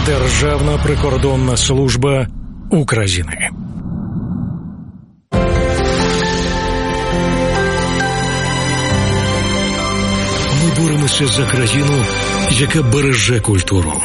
Державна прикордонна служба України. Ми боремося за країну, яка береже культуру.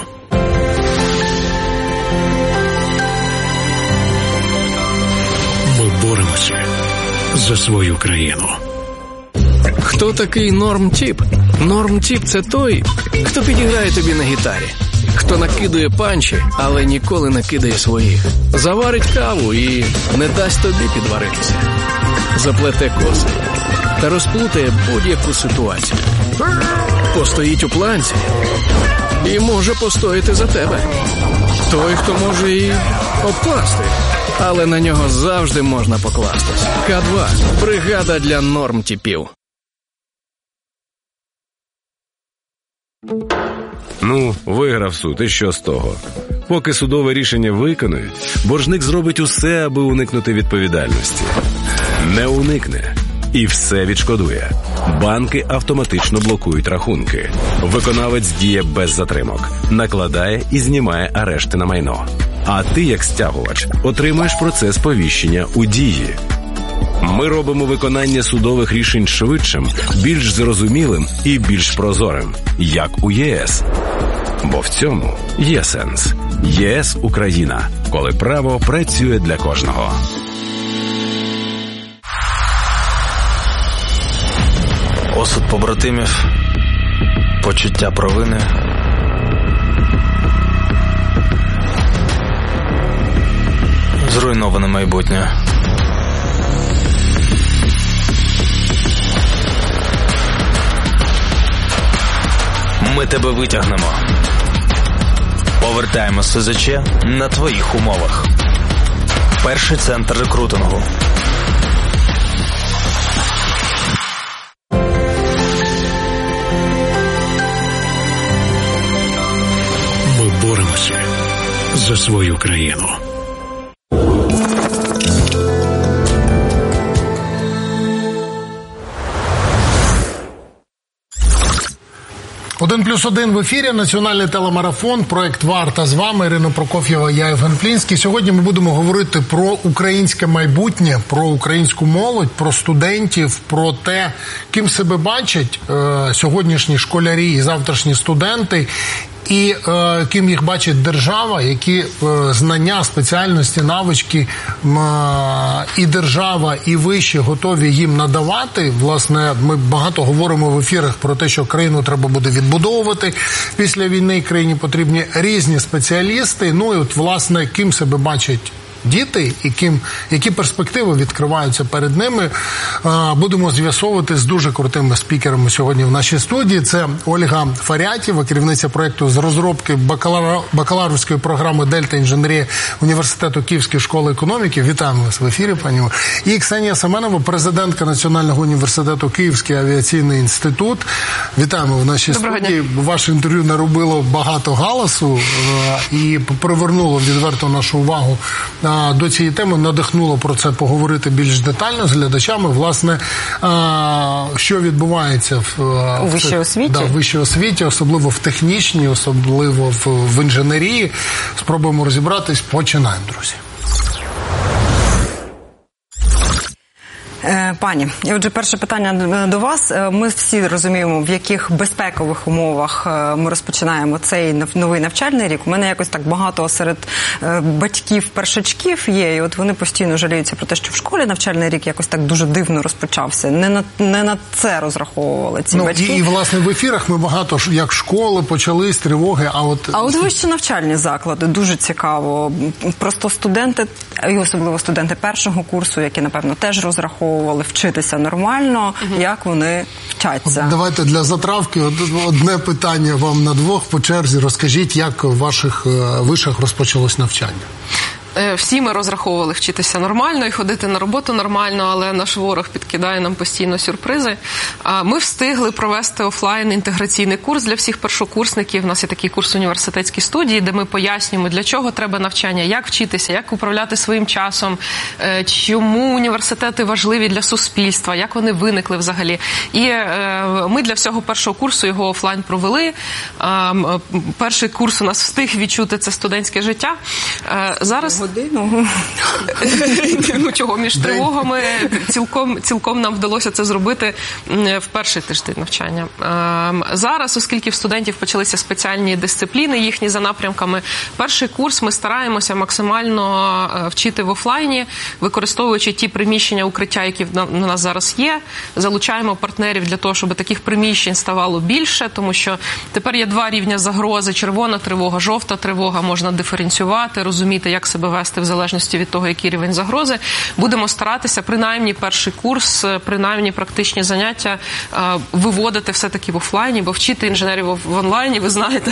Ми боремося за свою країну. Хто такий норм-тіп? Норм-тіп – це той, хто підіграє тобі на гітарі. Хто накидує панчі, але ніколи не кидає своїх. Заварить каву і не дасть тобі підваритися. Заплете коси та розплутає будь-яку ситуацію. Постоїть у планці і може постояти за тебе. Той, хто може і обкласти, але на нього завжди можна покластись. К2 – бригада для норм-тіпів. Ну, виграв суд, і що з того? Поки судове рішення виконують, боржник зробить усе, аби уникнути відповідальності. Не уникне. І все відшкодує. Банки автоматично блокують рахунки. Виконавець діє без затримок. Накладає і знімає арешти на майно. А ти, як стягувач, отримаєш процес сповіщення у дії. Ми робимо виконання судових рішень швидшим, більш зрозумілим і більш прозорим, як у ЄС. Бо в цьому є сенс. ЄС – Україна, коли право працює для кожного. Осуд побратимів, почуття провини. Зруйноване майбутнє. Ми тебе витягнемо. Повертаємо СЗЧ на твоїх умовах. Перший центр рекрутингу. Ми боремося за свою країну. «1+1» в ефірі, національний телемарафон, проект «Варта» з вами, Ірина Прокоф'єва, я Євген Плінський. Сьогодні ми будемо говорити про українське майбутнє, про українську молодь, про студентів, про те, ким себе бачать сьогоднішні школярі і завтрашні студенти, і ким їх бачить держава, які знання, спеціальності, навички і держава, і виші готові їм надавати. Власне, ми багато говоримо в ефірах про те, що країну треба буде відбудовувати після війни, країні потрібні різні спеціалісти. Ну і от, власне, ким себе бачать діти і які перспективи відкриваються перед ними, будемо з'ясовувати з дуже крутими спікерами сьогодні в нашій студії. Це Ольга Фарятєва, керівниця проєкту з розробки бакалаврської програми «Дельта інженерія» Університету Київської школи економіки. Вітаємо вас в ефірі, пані. І Ксенія Семенова, президентка Національного університету Київський авіаційний інститут. Вітаємо в нашій студії. Ваше інтерв'ю наробило багато галасу і привернуло відверто нашу увагу до цієї теми, надихнуло про це поговорити більш детально з глядачами. Власне, що відбувається у вищій освіті? В вищій освіті, особливо в технічній, особливо в інженерії. Спробуємо розібратись. Починаємо, друзі. Пані, і отже, перше питання до вас. Ми всі розуміємо, в яких безпекових умовах ми розпочинаємо цей новий навчальний рік. У мене якось так багато серед батьків-першачків є, і от вони постійно жаліються про те, що в школі навчальний рік якось так дуже дивно розпочався. Не на це розраховували ці батьки. І, власне, в ефірах ми багато, як школи почались, тривоги, а от вищі навчальні заклади, дуже цікаво. Просто студенти, і особливо студенти першого курсу, які, напевно, теж розраховували вчитися нормально, як вони вчаться. Давайте для затравки одне питання вам на двох по черзі. Розкажіть, як в ваших вишах розпочалось навчання? Всі ми розраховували вчитися нормально і ходити на роботу нормально, але наш ворог підкидає нам постійно сюрпризи. Ми встигли провести офлайн інтеграційний курс для всіх першокурсників. У нас є такий курс університетській студії, де ми пояснюємо, для чого треба навчання, як вчитися, як управляти своїм часом, чому університети важливі для суспільства, як вони виникли взагалі. І ми для всього першого курсу його офлайн провели. Перший курс у нас встиг відчути це студентське життя. Зараз... Годину. Ну, чого, між тривогами цілком нам вдалося це зробити в перший тиждень навчання. Зараз, оскільки в студентів почалися спеціальні дисципліни їхні за напрямками, перший курс ми стараємося максимально вчити в офлайні, використовуючи ті приміщення укриття, які у нас зараз є. Залучаємо партнерів для того, щоб таких приміщень ставало більше, тому що тепер є два рівня загрози: червона тривога, жовта тривога. Можна диференціювати, розуміти, як себе вести в залежності від того, який рівень загрози. Будемо старатися, принаймні перший курс, принаймні практичні заняття виводити все-таки в офлайні, бо вчити інженерів в онлайні, ви знаєте,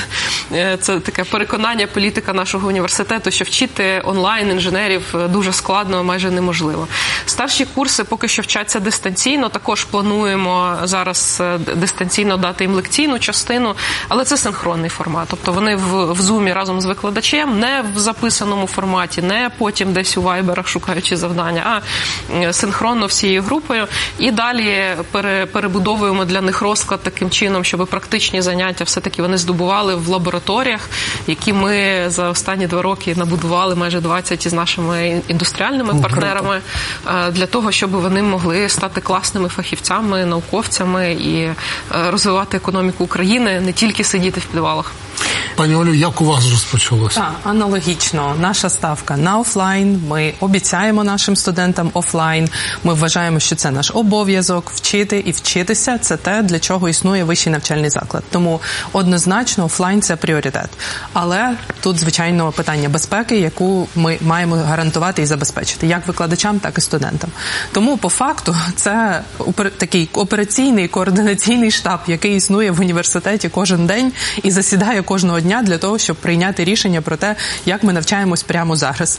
це таке переконання політика нашого університету, що вчити онлайн інженерів дуже складно, майже неможливо. Старші курси поки що вчаться дистанційно, також плануємо зараз дистанційно дати їм лекційну частину, але це синхронний формат. Тобто вони в Zoom разом з викладачем, не в записаному форматі, не потім десь у вайберах шукаючи завдання, а синхронно всією групою. І далі перебудовуємо для них розклад таким чином, щоб практичні заняття все-таки вони здобували в лабораторіях, які ми за останні 2 роки набудували майже 20 із нашими індустріальними партнерами, для того, щоб вони могли стати класними фахівцями, науковцями і розвивати економіку України, не тільки сидіти в підвалах. Пані Олю, як у вас розпочалося? Так, аналогічно. Наша ставка на офлайн. Ми обіцяємо нашим студентам офлайн. Ми вважаємо, що це наш обов'язок вчити і вчитися. Це те, для чого існує вищий навчальний заклад. Тому однозначно офлайн – це пріоритет. Але тут, звичайно, питання безпеки, яку ми маємо гарантувати і забезпечити як викладачам, так і студентам. Тому, по факту, це такий операційний, координаційний штаб, який існує в університеті кожен день і засідає кожного дня для того, щоб прийняти рішення про те, як ми навчаємось прямо зараз.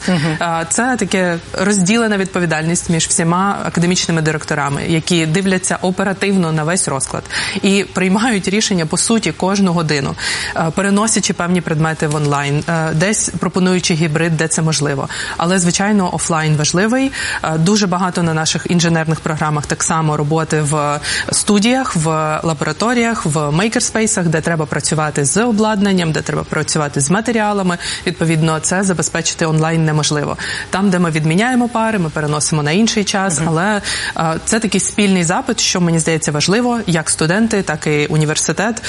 Це таке розділена відповідальність між всіма академічними директорами, які дивляться оперативно на весь розклад і приймають рішення, по суті, кожну годину, переносячи певні предмети в онлайн, десь пропонуючи гібрид, де це можливо. Але, звичайно, офлайн важливий. Дуже багато на наших інженерних програмах так само роботи в студіях, в лабораторіях, в мейкерспейсах, де треба працювати з обладнанням, де треба працювати з матеріалами. Відповідно, це забезпечити онлайн неможливо. Там, де ми відміняємо пари, ми переносимо на інший час, але це такий спільний запит, що, мені здається, важливо, як студенти, так і університет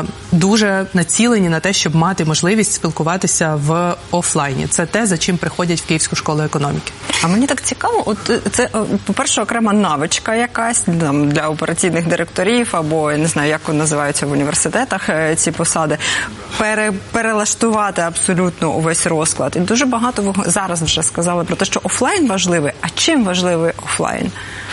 дуже націлені на те, щоб мати можливість спілкуватися в офлайні. Це те, за чим приходять в Київську школу економіки. А мені так цікаво, от це, по-перше, окрема навичка якась там, для операційних директорів, або, я не знаю, як вони називаються в університетах ці посади, перелаштувати абсолютно увесь розклад. І дуже багато ви зараз вже сказали про те, що офлайн важливий. А чим важливий офлайн?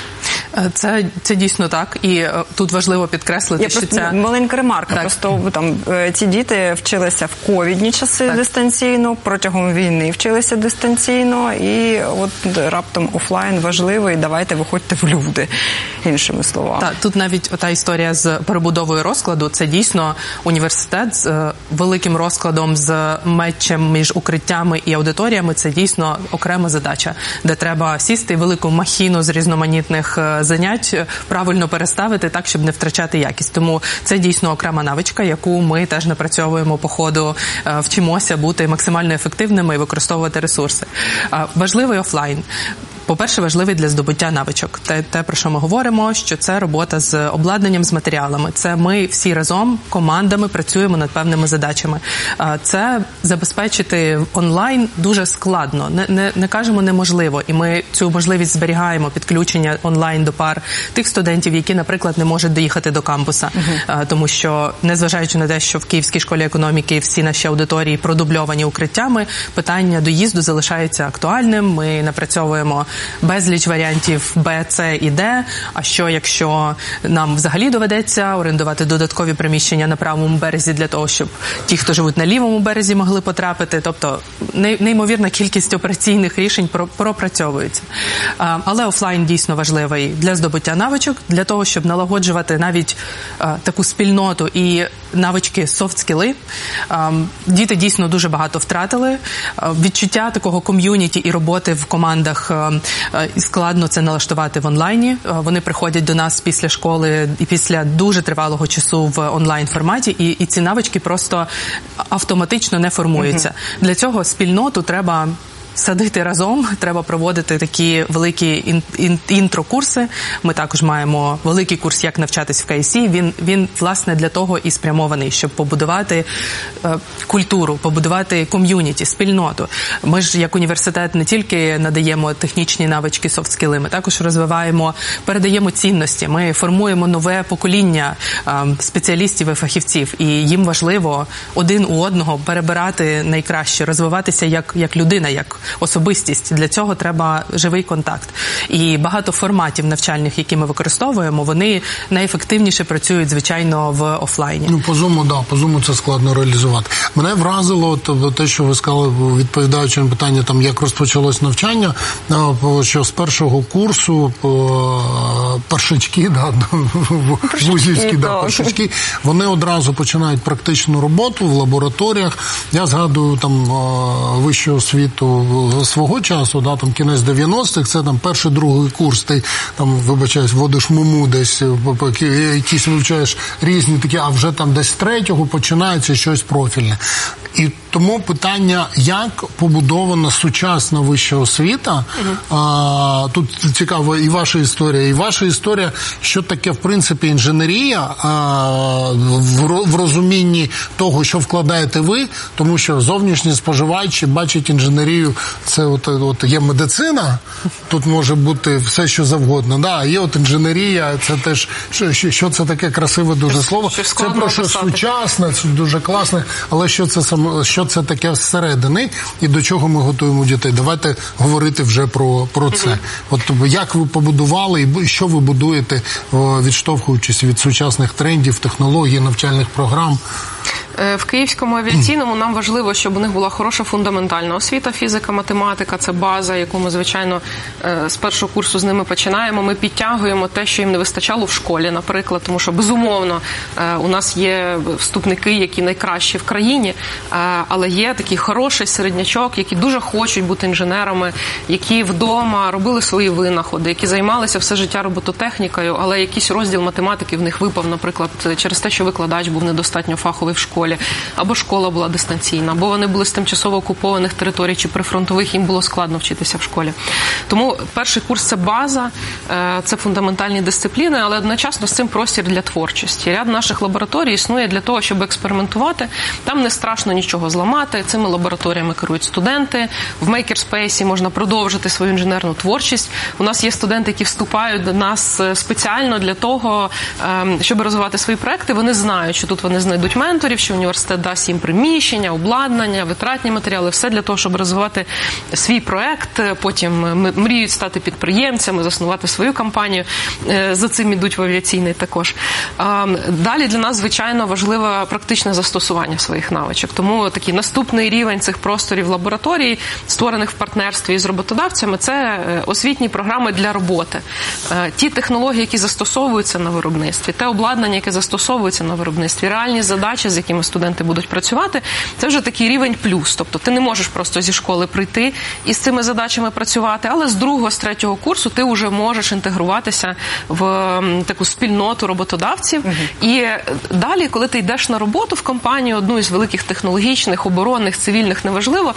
Це дійсно так, і тут важливо підкреслити, що це... Маленька ремарка, просто там ці діти вчилися в ковідні часи дистанційно, протягом війни вчилися дистанційно, і от раптом офлайн важливий, давайте виходьте в люди, іншими словами. Так, тут навіть ота історія з перебудовою розкладу, це дійсно університет з великим розкладом, з мечем між укриттями і аудиторіями, це дійсно окрема задача, де треба сісти велику махіну з різноманітних занять правильно переставити так, щоб не втрачати якість. Тому це дійсно окрема навичка, яку ми теж напрацьовуємо по ходу, вчимося бути максимально ефективними і використовувати ресурси. Важливий офлайн. По-перше, важливий для здобуття навичок. Те, про що ми говоримо, що це робота з обладнанням, з матеріалами. Це ми всі разом, командами працюємо над певними задачами. Це забезпечити онлайн дуже складно. Не кажемо неможливо. І ми цю можливість зберігаємо, підключення онлайн до пар тих студентів, які, наприклад, не можуть доїхати до кампуса. Тому що, незважаючи на те, що в Київській школі економіки всі наші аудиторії продубльовані укриттями, питання доїзду залишається актуальним. Ми напрацьовуємо безліч варіантів Б, С і Д. А що, якщо нам взагалі доведеться орендувати додаткові приміщення на правому березі для того, щоб ті, хто живуть на лівому березі, могли потрапити. Тобто неймовірна кількість операційних рішень пропрацьовується. Але офлайн дійсно важливий для здобуття навичок, для того, щоб налагоджувати навіть таку спільноту і навички софт-скіли. Діти дійсно дуже багато втратили. Відчуття такого ком'юніті і роботи в командах складно це налаштувати в онлайні. Вони приходять до нас після школи і після дуже тривалого часу в онлайн-форматі, і ці навички просто автоматично не формуються. Для цього спільноту треба садити разом, треба проводити такі великі інтро-курси. Ми також маємо великий курс «Як навчатись в КСІ». Він власне, для того і спрямований, щоб побудувати культуру, побудувати ком'юніті, спільноту. Ми ж, як університет, не тільки надаємо технічні навички, софт-скіли, ми також розвиваємо, передаємо цінності. Ми формуємо нове покоління спеціалістів і фахівців. І їм важливо один у одного перебирати найкраще, розвиватися як людина, як особистість. Для цього треба живий контакт. І багато форматів навчальних, які ми використовуємо, вони найефективніше працюють, звичайно, в офлайні. Ну, по Zoom це складно реалізувати. Мене вразило те, що ви сказали, відповідаючи на питання, там, як розпочалось навчання, що з першого курсу першачки, першачки, вони одразу починають практичну роботу в лабораторіях. Я згадую там вищу освіту свого часу, там кінець 90-х, це там перший, другий курс, ти там, вибачаюсь, вводиш муму десь, якісь вивчаєш різні такі, а вже там десь з третього починається щось профільне. І тому питання, як побудована сучасна вища освіта, тут цікава і ваша історія, що таке, в принципі, інженерія в розумінні того, що вкладаєте ви, тому що зовнішні споживачі бачать інженерію, це от є медицина, тут може бути все, що завгодно, а є от інженерія, це теж, що це таке красиве дуже слово, це про що сучасне, це дуже класне, але що це таке всередини і до чого ми готуємо дітей. Давайте говорити вже про це. От як ви побудували і що ви будуєте, відштовхуючись від сучасних трендів, технологій, навчальних програм? В Київському авіаційному нам важливо, щоб у них була хороша фундаментальна освіта, фізика, математика, це база, яку ми, звичайно, з першого курсу з ними починаємо. Ми підтягуємо те, що їм не вистачало в школі, наприклад, тому що, безумовно, у нас є вступники, які найкращі в країні, але є такий хороший середнячок, які дуже хочуть бути інженерами, які вдома робили свої винаходи, які займалися все життя робототехнікою, але якийсь розділ математики в них випав, наприклад, через те, що викладач був недостатньо фаховий в школі, або школа була дистанційна, або вони були з тимчасово окупованих територій чи прифронтових, їм було складно вчитися в школі. Тому перший курс – це база, це фундаментальні дисципліни, але одночасно з цим простір для творчості. Ряд наших лабораторій існує для того, щоб експериментувати. Там не страшно нічого зламати, цими лабораторіями керують студенти. В мейкерспейсі можна продовжити свою інженерну творчість. У нас є студенти, які вступають до нас спеціально для того, щоб розвивати свої проекти. Вони знають, що тут вони знайдуть менторів, що університет дасть їм приміщення, обладнання, витратні матеріали, все для того, щоб розвивати свій проект. Потім мріють стати підприємцями, заснувати свою компанію. За цим ідуть в авіаційний також. Далі для нас, звичайно, важливе практичне застосування своїх навичок. Тому такий наступний рівень цих просторів лабораторій, створених в партнерстві з роботодавцями, це освітні програми для роботи. Ті технології, які застосовуються на виробництві, те обладнання, яке застосовується на виробництві, реальні задачі, з якими студенти будуть працювати, це вже такий рівень плюс. Тобто ти не можеш просто зі школи прийти і з цими задачами працювати, але з другого, з третього курсу ти вже можеш інтегруватися в таку спільноту роботодавців. І далі, коли ти йдеш на роботу в компанію, одну із великих технологічних, оборонних, цивільних, неважливо,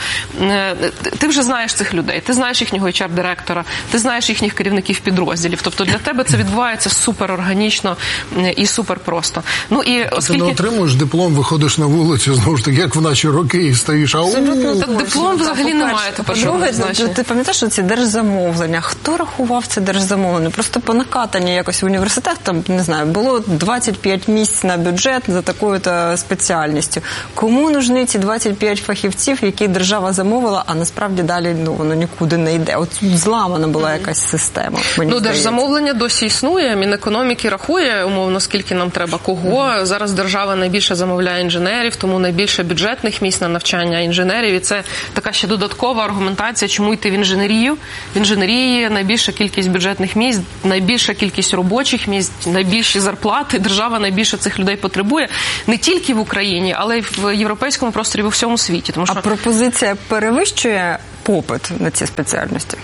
ти вже знаєш цих людей, ти знаєш їхнього HR-директора, ти знаєш їхніх керівників підрозділів. Тобто для тебе це відбувається супер органічно і супер просто. Ну і оскільки ти не отримуєш диплом, виходиш виходиш на вулицю, знову ж таки, як в наші роки, і стоїш, диплом взагалі немає. По-друге, ти пам'ятаєш, що ці держзамовлення? Хто рахував це держзамовлення? Просто по накатанні якось в університетах, там, не знаю, було 25 місць на бюджет за такою-то спеціальністю. Кому нужні ці 25 фахівців, які держава замовила, а насправді далі воно нікуди не йде? От зламана була якась система. Держзамовлення досі існує. Мінекономіки рахує, умовно, скільки нам треба кого. Зараз держава найбільше замовляє інженерів, тому найбільше бюджетних місць на навчання інженерів. І це така ще додаткова аргументація, чому йти в інженерію. В інженерії найбільша кількість бюджетних місць, найбільша кількість робочих місць, найбільші зарплати. Держава найбільше цих людей потребує. Не тільки в Україні, але й в європейському просторі, в усьому світі. Тому що... А пропозиція перевищує попит на ці спеціальності?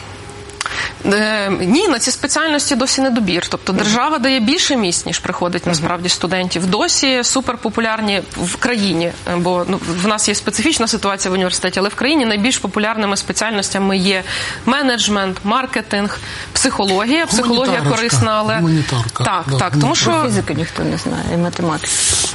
Ні, на ці спеціальності досі недобір. Тобто держава дає більше місць, ніж приходить насправді студентів. Досі суперпопулярні в країні, бо в нас є специфічна ситуація в університеті, але в країні найбільш популярними спеціальностями є менеджмент, маркетинг, психологія. Психологія корисна, але... Так, тому що... Фізики ніхто не знає, і математики.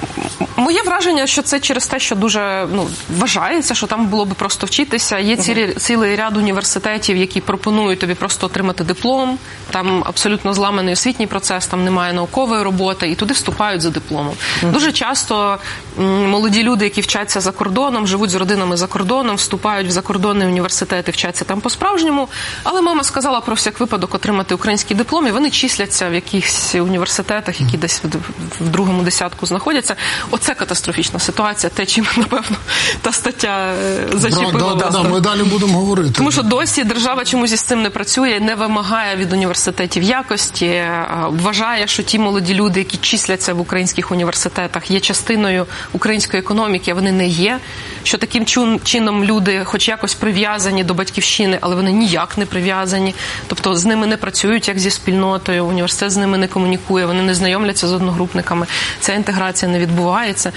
Моє враження, що це через те, що дуже вважається, що там було би просто вчитися. Є цілий ряд університетів, які пропонують тобі просто отримати диплом, там абсолютно зламаний освітній процес, там немає наукової роботи, і туди вступають за дипломом. Дуже часто молоді люди, які вчаться за кордоном, живуть з родинами за кордоном, вступають в закордонні університети, вчаться там по-справжньому, але мама сказала про всяк випадок отримати український диплом, і вони числяться в якихось університетах, які десь в другому десятку знаходяться. Оце катастрофічна ситуація, те, чим, напевно, та стаття зачепила вас. Ми далі будемо говорити. Тому що досі держава чомусь із цим не працює, не вимагає від університетів якості, вважає, що ті молоді люди, які числяться в українських університетах, є частиною української економіки, а вони не є, що таким чином люди хоч якось прив'язані до батьківщини, але вони ніяк не прив'язані, тобто з ними не працюють як зі спільнотою, університет з ними не комунікує, вони не знайомляться з одногрупниками, ця інтеграція не відбувається.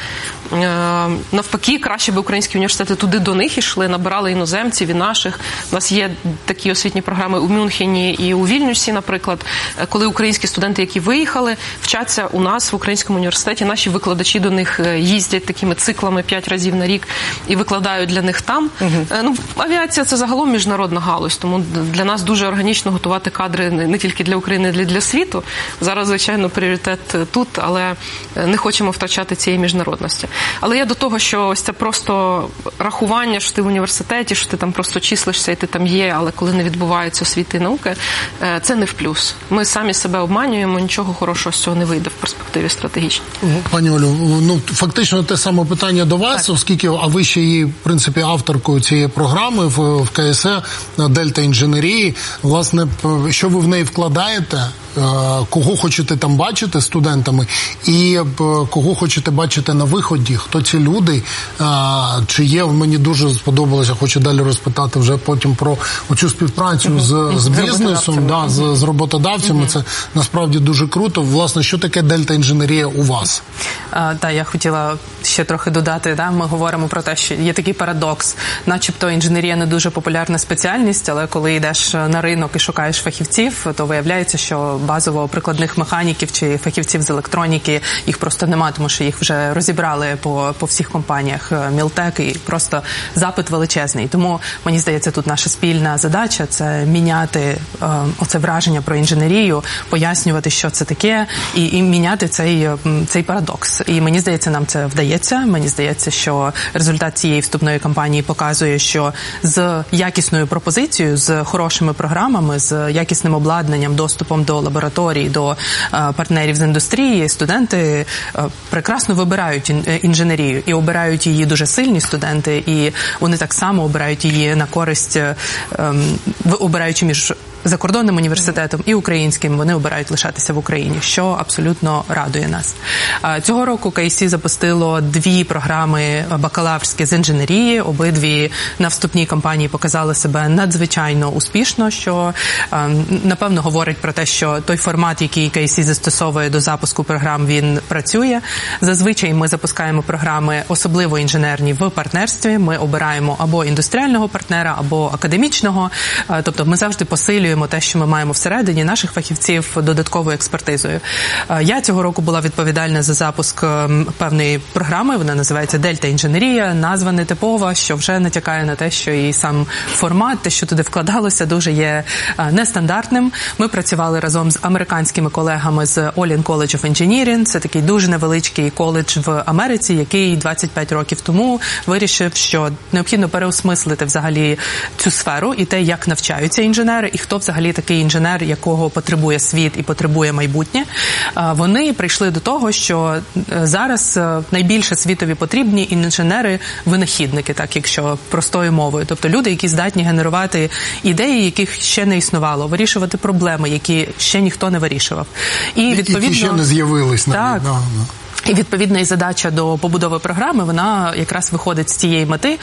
Навпаки, краще б українські університети туди до них йшли, набирали іноземців і наших. У нас є такі освітні програми у Мюнхені і у Вільнюсі, наприклад, коли українські студенти, які виїхали, вчаться у нас в українському університеті, наші викладачі до них їздять такими циклами 5 разів на рік і викладають для них там. Авіація – це загалом міжнародна галузь, тому для нас дуже органічно готувати кадри не тільки для України, а й для світу. Зараз, звичайно, пріоритет тут, але не хочемо втрачати цієї міжнародності. Але я до того, що ось це просто рахування, що ти в університеті, що ти там просто числишся і ти там є, але коли не відбувається освіти і науки, це не в плюс. Ми самі себе обманюємо, нічого хорошого з цього не вийде в перспективі стратегічній. Пані Олю, фактично те саме питання до вас, оскільки, а ви ще є, в принципі, авторкою цієї програми в КСЕ Дельта інженерії. Власне, що ви в неї вкладаєте? Кого хочете там бачити студентами і кого хочете бачити на виході, хто ці люди, чи є, мені дуже сподобалося, хочу далі розпитати вже потім про оцю співпрацю з бізнесом, з роботодавцями, це насправді дуже круто. Власне, що таке Дельта інженерія у вас? Так, я хотіла ще трохи додати, ми говоримо про те, що є такий парадокс, начебто інженерія не дуже популярна спеціальність, але коли йдеш на ринок і шукаєш фахівців, то виявляється, що базово прикладних механіків чи фахівців з електроніки їх просто немає, тому що їх вже розібрали по всіх компаніях Мілтек, і просто запит величезний. Тому, мені здається, тут наша спільна задача – це міняти оце враження про інженерію, пояснювати, що це таке, і міняти цей парадокс. І мені здається, нам це вдається. Мені здається, що результат цієї вступної кампанії показує, що з якісною пропозицією, з хорошими програмами, з якісним обладнанням, доступом до лабораторій, до партнерів з індустрії, студенти прекрасно вибирають інженерію і обирають її дуже сильні студенти, і вони так само обирають її на користь, обираючи між закордонним університетом і українським, вони обирають лишатися в Україні, що абсолютно радує нас. Цього року КСІ запустило 2 програми бакалаврські з інженерії, обидві на вступній кампанії показали себе надзвичайно успішно, що напевно говорить про те, що той формат, який КСІ застосовує до запуску програм, він працює. Зазвичай ми запускаємо програми, особливо інженерні, в партнерстві. Ми обираємо або індустріального партнера, або академічного, тобто ми завжди посилюємо підсилюємо те, що ми маємо всередині, наших фахівців додатковою експертизою. Я цього року була відповідальна за запуск певної програми, вона називається «Дельта-інженерія», назва не типова, що вже натякає на те, що і сам формат, те, що туди вкладалося, дуже є нестандартним. Ми працювали разом з американськими колегами з Olin College of Engineering, це такий дуже невеличкий коледж в Америці, який 25 років тому вирішив, що необхідно переосмислити взагалі цю сферу і те, як навчаються інженери, і хто взагалі такий інженер, якого потребує світ і потребує майбутнє. Вони прийшли до того, що зараз найбільше світові потрібні інженери-винахідники, так якщо простою мовою. Тобто люди, які здатні генерувати ідеї, яких ще не існувало, вирішувати проблеми, які ще ніхто не вирішував. І відповідно, які ще не з'явились навіть. Так. І відповідна і задача до побудови програми, вона якраз виходить з цієї мети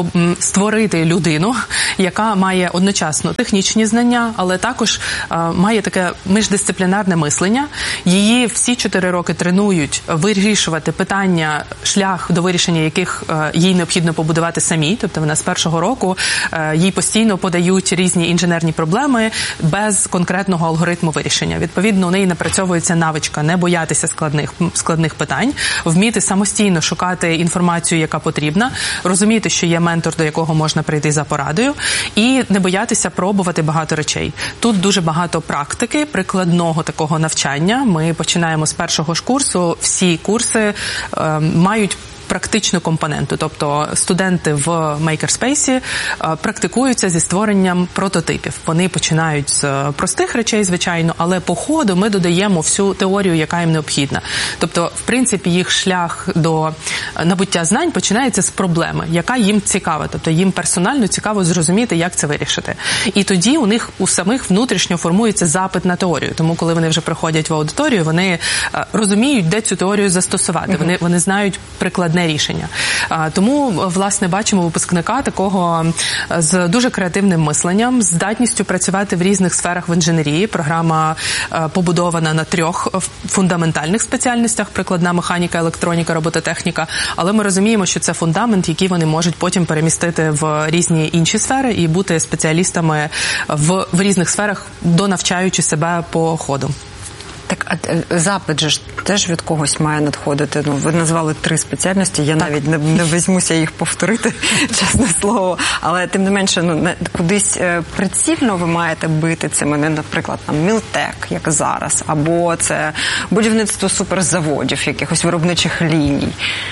створити людину, яка має одночасно технічні знання, але також має таке міждисциплінарне мислення. Її всі 4 роки тренують вирішувати питання, шлях до вирішення яких їй необхідно побудувати самі. Тобто вона з першого року їй постійно подають різні інженерні проблеми без конкретного алгоритму вирішення. Відповідно, у неї напрацьовується навичка не боятися складних питань, вміти самостійно шукати інформацію, яка потрібна, розуміти, що є ментор, до якого можна прийти за порадою, і не боятися пробувати багато речей. Тут дуже багато практики, прикладного такого навчання. Ми починаємо з першого ж курсу. Всі курси мають практичну компоненту, тобто студенти в Makerspace практикуються зі створенням прототипів. Вони починають з простих речей, звичайно, але по ходу ми додаємо всю теорію, яка їм необхідна. Тобто, в принципі, їх шлях до набуття знань починається з проблеми, яка їм цікава. Тобто, їм персонально цікаво зрозуміти, як це вирішити. І тоді у них у самих внутрішньо формується запит на теорію. Тому, коли вони вже приходять в аудиторію, вони розуміють, де цю теорію застосувати. Вони знають прикладне рішення. Тому, власне, бачимо випускника такого з дуже креативним мисленням, з здатністю працювати в різних сферах в інженерії. Програма побудована на 3 фундаментальних спеціальностях: прикладна механіка, електроніка, робототехніка. Але ми розуміємо, що це фундамент, який вони можуть потім перемістити в різні інші сфери і бути спеціалістами в різних сферах, донавчаючи себе по ходу. Так, а запит же ж теж від когось має надходити. Ну, ви назвали 3 спеціальності, я навіть не візьмуся їх повторити, чесне слово. Але, тим не менше, кудись прицільно ви маєте бити цими, наприклад, Мілтек, як зараз, або це будівництво суперзаводів, якихось виробничих ліній.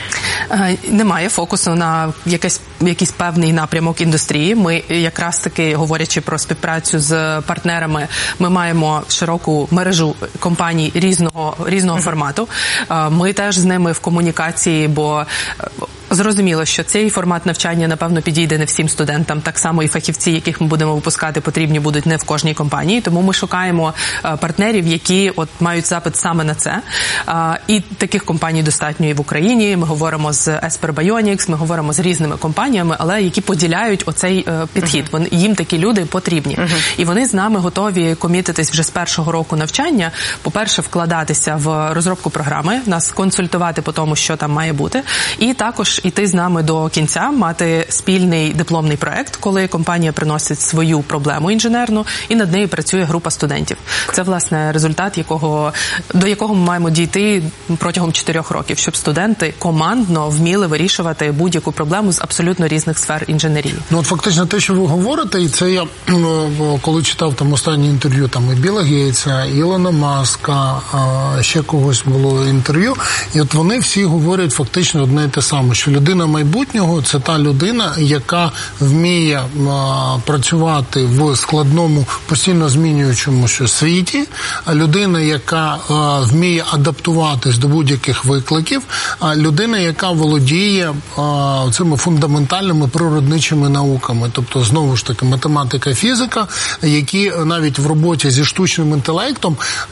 Немає фокусу на якийсь певний напрямок індустрії. Ми якраз таки, говорячи про співпрацю з партнерами, ми маємо широку мережу компаній різного формату. Ми теж з ними в комунікації, бо зрозуміло, що цей формат навчання, напевно, підійде не всім студентам. Так само і фахівці, яких ми будемо випускати, потрібні будуть не в кожній компанії. Тому ми шукаємо партнерів, які мають запит саме на це. І таких компаній достатньо і в Україні. Ми говоримо з Esper Bionics, ми говоримо з різними компаніями, але які поділяють оцей підхід. Їм такі люди потрібні. І вони з нами готові комітитись вже з першого року навчання. По-перше, вкладатися в розробку програми, нас консультувати по тому, що там має бути. І також іти з нами до кінця, мати спільний дипломний проект, коли компанія приносить свою проблему інженерну, і над нею працює група студентів. Це, власне, результат, до якого ми маємо дійти протягом 4 років, щоб студенти командно вміли вирішувати будь-яку проблему з абсолютно різних сфер інженерії. Ну, от фактично те, що ви говорите, і це я, коли читав там останнє інтерв'ю там і Білла Гейтса, і Ілона Маска, ще когось було інтерв'ю, і от вони всі говорять фактично одне і те саме, що людина майбутнього – це та людина, яка вміє працювати в складному, постійно змінюючомуся світі, а людина, яка вміє адаптуватись до будь-яких викликів, а людина, яка володіє цими фундаментальними природничими науками, тобто, знову ж таки, математика, фізика, які навіть в роботі зі штучним інтелектом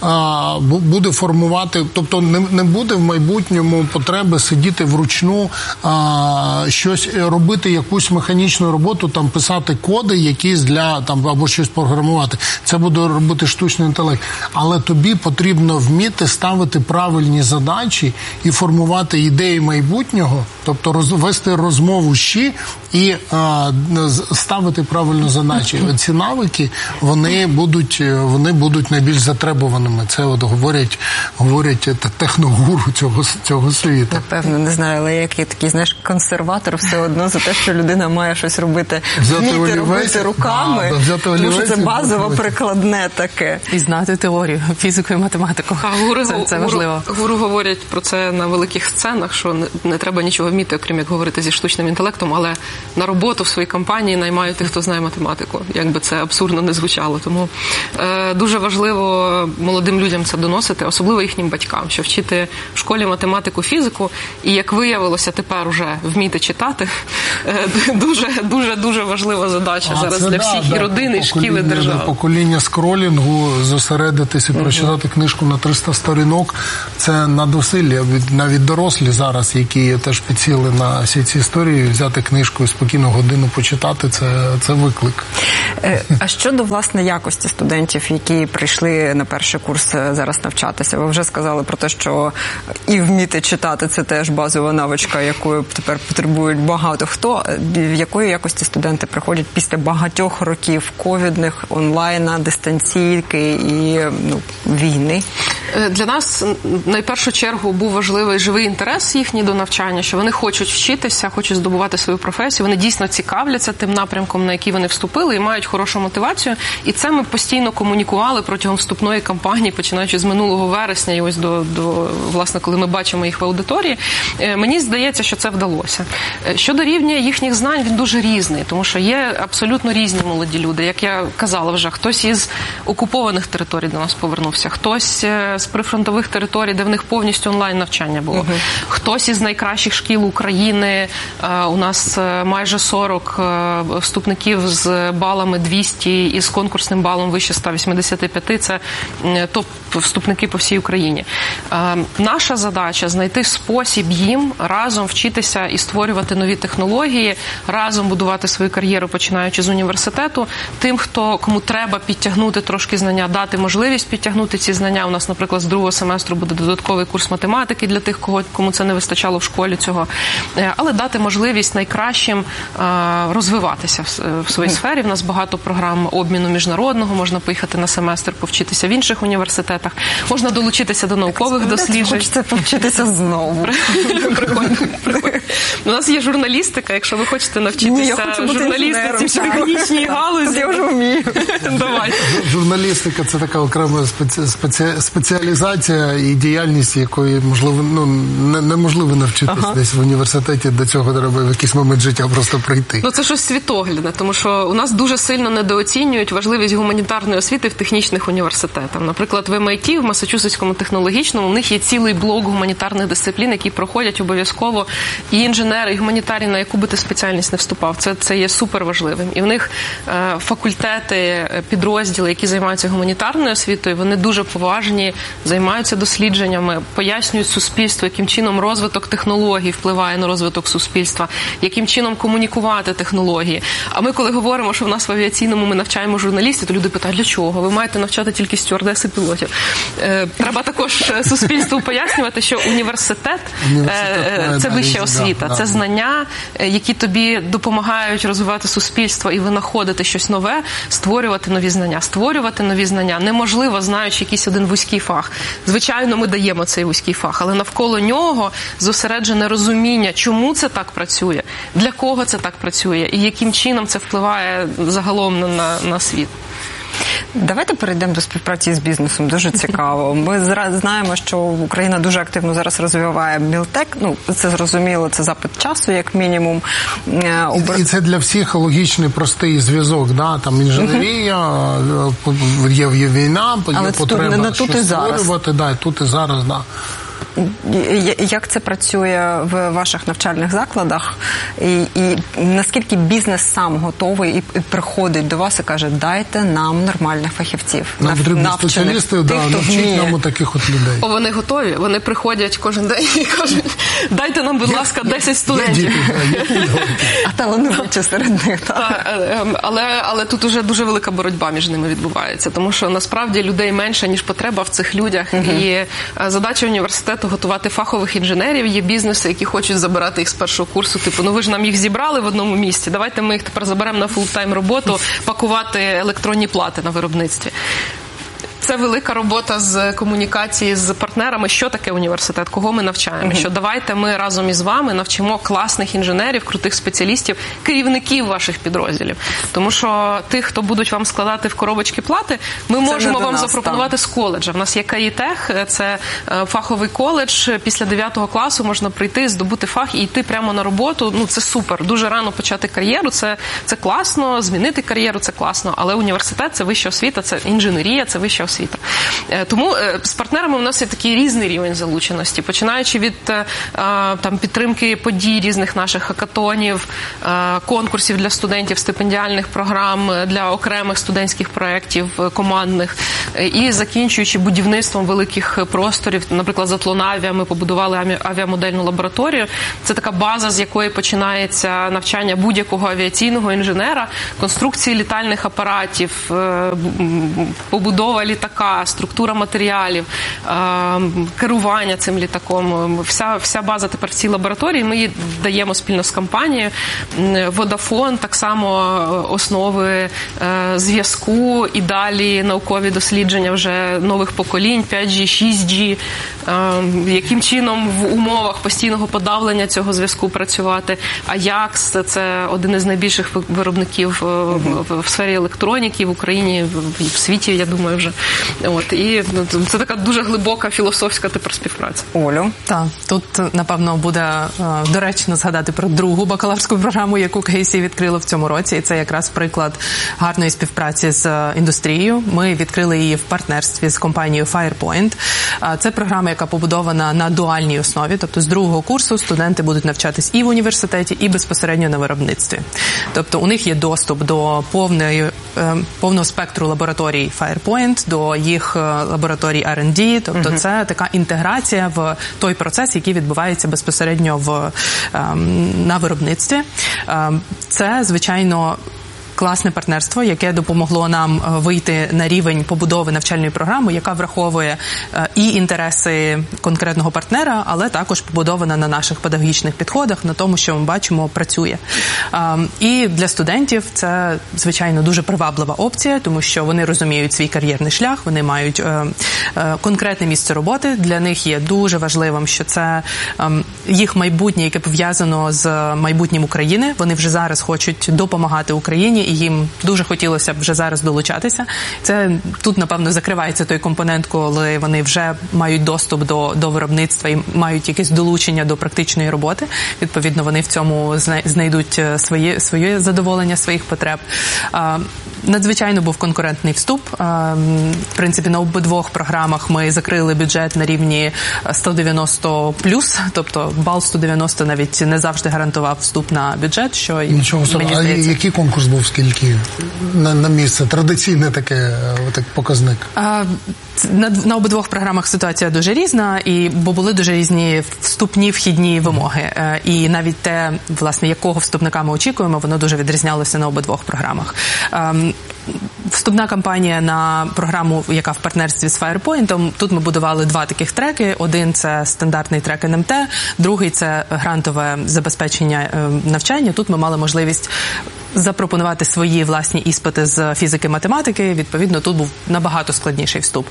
буде формувати, тобто не буде в майбутньому потреби сидіти вручну, щось робити, якусь механічну роботу, там писати коди якісь для там або щось програмувати. Це буде робити штучний інтелект. Але тобі потрібно вміти ставити правильні задачі і формувати ідеї майбутнього Тобто вести розмову щі і ставити правильно задачі. Ці навики, вони будуть найбільш затребуваними. Це от говорять техногуру цього світу. Напевно, не знаю, але який такий, знаєш, консерватор все одно за те, що людина має щось робити, вміти робити руками, тому що це базово прикладне таке. І знати теорію, фізику і математику. Це важливо. Гуру говорять про це на великих сценах, що не треба нічого вміти, окрім як говорити зі штучним інтелектом, але на роботу в своїй компанії наймають тих, хто знає математику. Як би це абсурдно не звучало. Тому дуже важливо молодим людям це доносити, особливо їхнім батькам, що вчити в школі математику, фізику, і як виявилося, тепер уже вміти читати. Дуже важлива задача зараз для всіх і родин, і шкіл, і держави. Покоління скролінгу, зосередитись і прочитати книжку на 300 сторінок, це надусилля. Навіть дорослі зараз, які теж підсіли на всі ці історії, взяти книжку і спокійно годину почитати, це виклик. А щодо, власне, якості студентів, які прийшли на перший курс зараз навчатися? Ви вже сказали про те, що і вміти читати – це теж базова навичка, якою тепер потребують багато хто. В якої якості студенти приходять після багатьох років ковідних, онлайна, дистанційки і війни? Для нас, на першу чергу, був важливий живий інтерес їхній до навчання, що вони хочуть вчитися, хочуть здобувати свою професію, вони дійсно цікавляться тим напрямком, на який вони вступили, і мають хорошу мотивацію. І це ми постійно комунікували протягом вступної кампанії, починаючи з минулого вересня і ось до власне, коли ми бачимо їх в аудиторії. Мені здається, що це вдалося. Щодо рівня їхніх знань, він дуже різний, тому що є абсолютно різні молоді люди. Як я казала вже, хтось із окупованих територій до нас повернувся, хтось з прифронтових територій, де в них повністю онлайн навчання було. Хтось із найкращих шкіл України, у нас майже 40 вступників з балами 200 і з конкурсним балом вище 185, це топ-вступники по всій Україні. Наша задача – знайти спосіб їм разом вчитися і створювати нові технології, разом будувати свою кар'єру, починаючи з університету. Тим, кому треба підтягнути трошки знання, дати можливість підтягнути ці знання. У нас, наприклад, з другого семестру буде додатковий курс математики для тих, кому це не вистачало в школі цього. Але дати можливість найкращим розвиватися в своїй сфері. В нас багато програм обміну міжнародного, можна поїхати на семестр, повчитися в інших університетах, можна долучитися до наукових досліджень. Хочеться повчитися знову. Приходьте. У нас є журналістика, якщо ви хочете навчитися журналістиці в технічній галузі. Я вже вмію. Давайте. Журналістика – це така окрема спеціалізація і діяльність, якої, можливо, неможливо навчитись десь в університеті, до цього треба в якийсь момент життя просто прийти. Це щось світоглядне, тому що у нас дуже сильно недооцінюють важливість гуманітарної освіти в технічних університетах. Наприклад, в MIT, в Масачусетському технологічному, у них є цілий блок гуманітарних дисциплін, які проходять обов'язково і інженери, і гуманітарії, на яку би ти спеціальність не вступав. Це є супер важливим. І в них факультети, підрозділи, які займаються гуманітарною освітою, вони дуже поважні, займаються дослідженнями, пояснюють суспільству, яким чином розвиток технологій впливає на розвиток суспільства, яким чином комунікувати технології. А ми, коли говоримо, що в нас в авіаційному ми навчаємо журналістів, то люди питають, для чого? Ви маєте навчати тільки стюардес і пілотів. Треба також суспільству пояснювати, що університет – це вища освіта, це знання, які тобі допомагають розвивати суспільство і винаходити щось нове, створювати нові знання. Створювати нові знання неможливо, знаючи якийсь один вузький фах. Звичайно, ми даємо цей вузький фах, але навколо нього зосереджене розуміння, чому це так працює, для кого це так працює і яким чином це впливає загалом на світ. Давайте перейдемо до співпраці з бізнесом. Дуже цікаво. Ми знаємо, що Україна дуже активно зараз розвиває Мілтек. Це зрозуміло, це запит часу, як мінімум. І це для всіх логічний, простий зв'язок. Да? Там інженерія, є війна, є потреба щось створювати. Да, тут і зараз, да. Як це працює в ваших навчальних закладах? І наскільки бізнес сам готовий і приходить до вас і каже, дайте нам нормальних фахівців, нам потрібні спеціалісти, навчіть нам таких от людей. Вони готові, вони приходять кожен день і кажуть, дайте нам, будь ласка, 10 студентів. А талановиті серед них, так? Але тут уже дуже велика боротьба між ними відбувається, тому що насправді людей менше, ніж потреба в цих людях. І задача університету багато готувати фахових інженерів, є бізнеси, які хочуть забирати їх з першого курсу, типу, ви ж нам їх зібрали в одному місці, давайте ми їх тепер заберемо на фултайм роботу, пакувати електронні плати на виробництві. Це велика робота з комунікації з партнерами, що таке університет, кого ми навчаємо, що давайте ми разом із вами навчимо класних інженерів, крутих спеціалістів, керівників ваших підрозділів. Тому що тих, хто будуть вам складати в коробочки плати, ми можемо вам запропонувати з коледжа. В нас є КАІТЕХ, це фаховий коледж, після 9 класу можна прийти, здобути фах і йти прямо на роботу. Ну, це супер. Дуже рано почати кар'єру, це класно, змінити кар'єру, це класно, але університет – це вища освіта, це інженерія, це вища освіта. Тому з партнерами у нас є такий різний рівень залученості, починаючи від підтримки подій різних наших хакатонів, конкурсів для студентів, стипендіальних програм для окремих студентських проєктів, командних, і закінчуючи будівництвом великих просторів. Наприклад, з Атлонавіа ми побудували авіамодельну лабораторію. Це така база, з якої починається навчання будь-якого авіаційного інженера, конструкції літальних апаратів, побудова літака, структура матеріалів, керування цим літаком. Вся база тепер в цій лабораторії. Ми її даємо спільно з компанією. Vodafone, так само основи зв'язку і далі наукові дослідження вже нових поколінь, 5G, 6G, яким чином в умовах постійного подавлення цього зв'язку працювати. Ajax – це один із найбільших виробників в сфері електроніки в Україні, в світі, я думаю, вже. І це така дуже глибока філософська тепер співпраця. Олю? Так, тут, напевно, буде доречно згадати про другу бакалаврську програму, яку КСІ відкрило в цьому році. І це якраз приклад гарної співпраці з індустрією. Ми відкрили її в партнерстві з компанією FirePoint. Це програма, яка побудована на дуальній основі, тобто з другого курсу студенти будуть навчатись і в університеті, і безпосередньо на виробництві. Тобто у них є доступ до повного спектру лабораторій FirePoint, до їх лабораторій R&D, тобто це така інтеграція в той процес, який відбувається безпосередньо на виробництві. Це, звичайно, класне партнерство, яке допомогло нам вийти на рівень побудови навчальної програми, яка враховує і інтереси конкретного партнера, але також побудована на наших педагогічних підходах, на тому, що ми бачимо, працює. І для студентів це, звичайно, дуже приваблива опція, тому що вони розуміють свій кар'єрний шлях, вони мають конкретне місце роботи. Для них є дуже важливим, що це їх майбутнє, яке пов'язано з майбутнім України. Вони вже зараз хочуть допомагати Україні, і їм дуже хотілося б вже зараз долучатися. Це тут, напевно, закривається той компонент, коли вони вже мають доступ до виробництва і мають якесь долучення до практичної роботи. Відповідно, вони в цьому знайдуть своє задоволення своїх потреб. Надзвичайно був конкурентний вступ. В принципі, на обидвох програмах ми закрили бюджет на рівні 190+, тобто бал 190 навіть не завжди гарантував вступ на бюджет, що мені здається. А який конкурс був, скільки на місце? Традиційний такий показник? На обидвох програмах ситуація дуже різна, бо були дуже різні вступні вхідні вимоги. І навіть те, власне, якого вступника ми очікуємо, воно дуже відрізнялося на обидвох програмах. Вступна кампанія на програму, яка в партнерстві з FirePoint, тут ми будували два таких треки. Один – це стандартний трек НМТ, другий – це грантове забезпечення навчання. Тут ми мали можливість запропонувати свої власні іспити з фізики-математики. Відповідно, тут був набагато складніший вступ.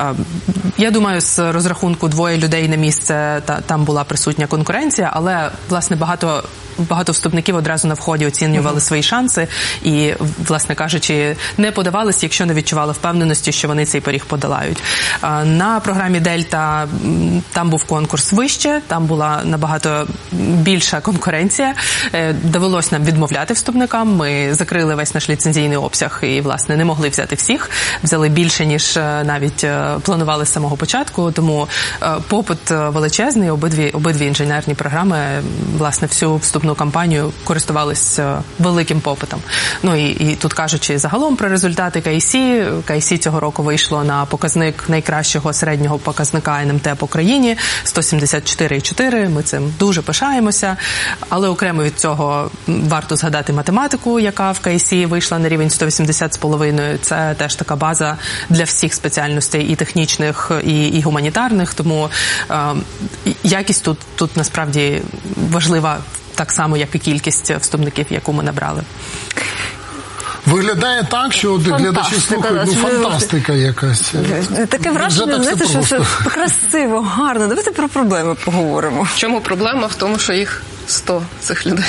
Я думаю, з розрахунку 2 людей на місце там була присутня конкуренція, але, власне, багато вступників одразу на вході оцінювали свої шанси і, власне кажучи, не подавались, якщо не відчували впевненості, що вони цей поріг подолають. На програмі «Дельта» там був конкурс вище, там була набагато більша конкуренція. Довелось нам відмовляти вступникам. Ми закрили весь наш ліцензійний обсяг і, власне, не могли взяти всіх. Взяли більше, ніж навіть планували з самого початку. Тому попит величезний. Обидві інженерні програми, власне, всю вступну інноваційну кампанію користувались великим попитом. Ну і тут кажучи загалом про результати KC цього року вийшло на показник найкращого середнього показника НМТ по країні 174,4. Ми цим дуже пишаємося, але окремо від цього варто згадати математику, яка в KC вийшла на рівень 180,5. Це теж така база для всіх спеціальностей, і технічних, і гуманітарних, тому якість тут насправді важлива так само, як і кількість вступників, яку ми набрали. Виглядає так, що глядачі слухають, фантастика якась. Таке враження, знаєте, що все красиво, гарно. Давайте про проблеми поговоримо. В чому проблема? В тому, що їх 100 цих людей.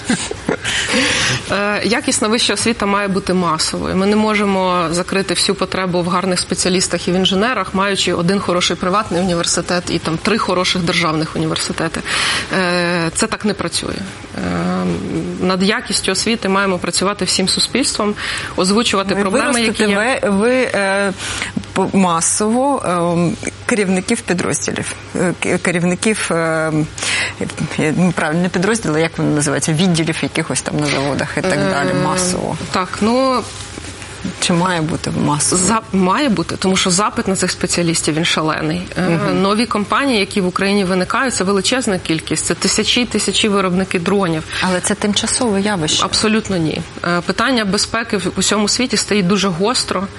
Якісна вища освіта має бути масовою. Ми не можемо закрити всю потребу в гарних спеціалістах і в інженерах, маючи один хороший приватний університет і там 3 хороших державних університети. Це так не працює. Над якістю освіти маємо працювати всім суспільством, озвучувати проблеми, які є. Ви масово керівників підрозділів, керівників, правильно, не підрозділи, як вони називаються, відділів якихось там на заводах і так далі, масово. Так, чи має бути масово? Має бути, тому що запит на цих спеціалістів, він шалений. Нові компанії, які в Україні виникають, це величезна кількість, це тисячі виробники дронів. Але це тимчасове явище. Абсолютно ні. Питання безпеки в усьому світі стоїть дуже гостро.